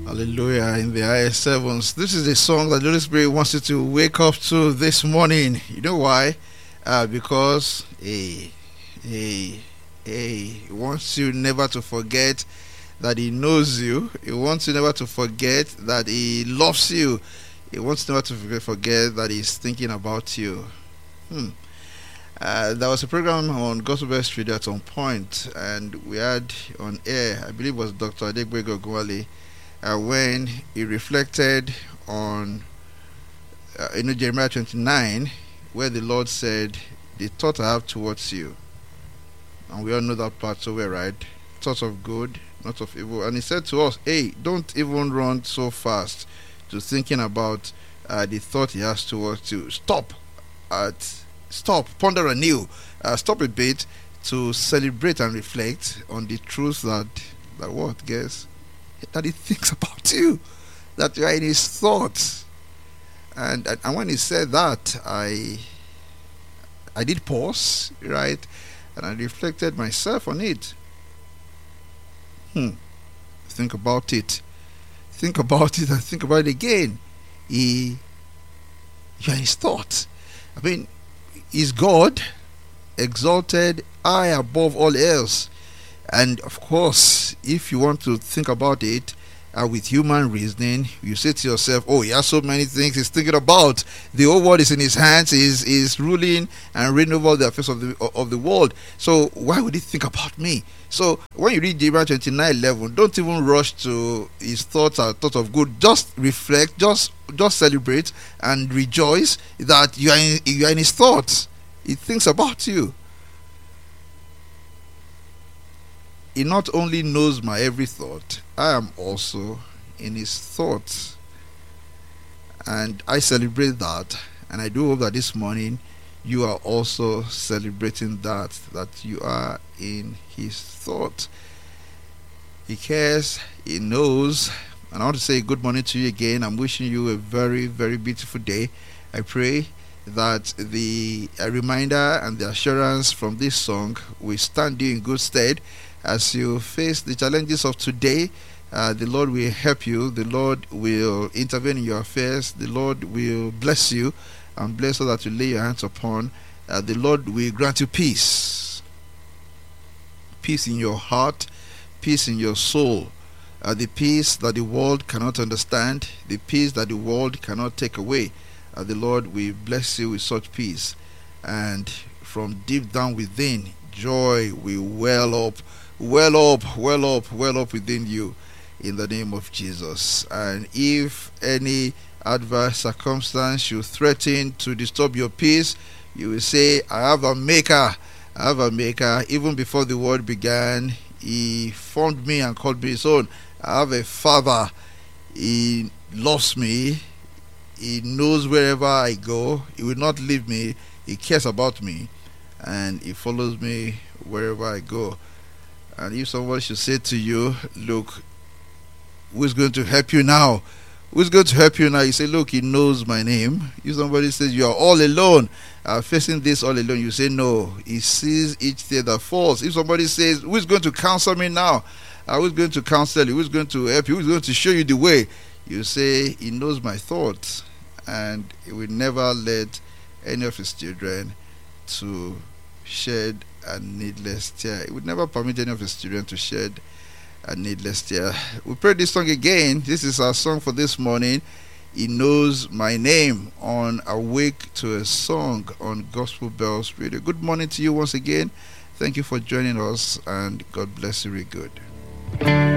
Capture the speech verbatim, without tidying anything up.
Hallelujah in the highest heavens. This is a song that the Holy Spirit wants you to wake up to this morning. You know why? Uh, because He, He, He wants you never to forget that He knows you. He wants you never to forget that He loves you. He wants never to forget that He's thinking about you. Hmm. Uh, there was a program on Gospel Best Radio at some point, and we had on air, I believe it was Doctor Adegbego Gwale, uh, when he reflected on uh, you know, Jeremiah twenty-nine, where the Lord said, "The thought I have towards you," and we all know that part so well, right? Thoughts of good, not of evil. And He said to us, "Hey, don't even run so fast to thinking about uh, the thought He has towards you. Stop at stop, ponder anew, uh, stop a bit to celebrate and reflect on the truth that that what, guess, that He thinks about you, that you are in His thoughts." And and, and when He said that, I I did pause, right, and I reflected myself on it. Hmm. Think about it. Think about it and think about it again. He, you are in His thoughts. I mean, is God exalted high above all else? And of course, if you want to think about it uh, with human reasoning, you say to yourself, "Oh, He has so many things He's thinking about. The whole world is in His hands. He's is ruling and reigning over the affairs of the of the world. So why would He think about me?" So when you read Jeremiah twenty-nine eleven, don't even rush to His thoughts or thoughts of good. Just reflect, just just celebrate and rejoice that you are in, you are in His thoughts. He thinks about you. He not only knows my every thought, I am also in His thoughts. And I celebrate that. And I do hope that this morning you are also celebrating that, that you are in His thoughts. He cares, He knows. And I want to say good morning to you again. I'm wishing you a very, very beautiful day. I pray that the a reminder and the assurance from this song will stand you in good stead as you face the challenges of today. Uh, the Lord will help you. The Lord will intervene in your affairs. The Lord will bless you and bless all that you lay your hands upon. Uh, the Lord will grant you peace. Peace in your heart, peace in your soul. Uh, the peace that the world cannot understand, the peace that the world cannot take away. Uh, the Lord will bless you with such peace. And from deep down within, joy will well up, well up, well up, well up within you in the name of Jesus. And if any adverse circumstance should threaten to disturb your peace, you will say, "I have a maker, I have a maker. Even before the world began, He formed me and called me His own. I have a Father. He loves me. He knows wherever I go. He will not leave me. He cares about me, and He follows me wherever I go." And if someone should say to you, "Look, who is going to help you now? Who's going to help you now?" You say, "Look, He knows my name." If somebody says you are all alone, uh, facing this all alone, you say, "No, He sees each tear that falls." If somebody says, "Who is going to counsel me now? Uh, who is going to counsel you? Who is going to help you? Who is going to show you the way?" You say, "He knows my thoughts, and He will never let any of His children to shed a needless tear." He would never permit any of His children to shed a needless tear. We pray this song again. This is our song for this morning. He knows my name on Awake to a Song on Gospel Bells Radio. Good morning to you once again. Thank you for joining us, and God bless you really good.